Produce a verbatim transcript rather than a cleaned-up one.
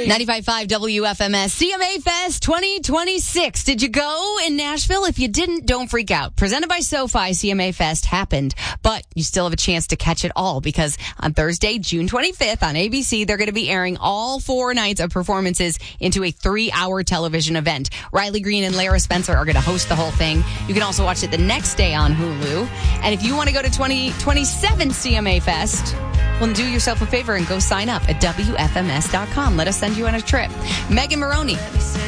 ninety-five point five W F M S C M A Fest twenty twenty-six. Did you go in Nashville? If you didn't, don't freak out. Presented by SoFi, C M A Fest happened, but you still have a chance to catch it all because on Thursday, June twenty-fifth on A B C, they're going to be airing all four nights of performances into a three-hour television event. Riley Green and Lara Spencer are going to host the whole thing. You can also watch it the next day on Hulu. And if you want to go to twenty twenty-seven C M A Fest, well, do yourself a favor and go sign up at W F M S dot com. Let us send you on a trip. Megan Maroney.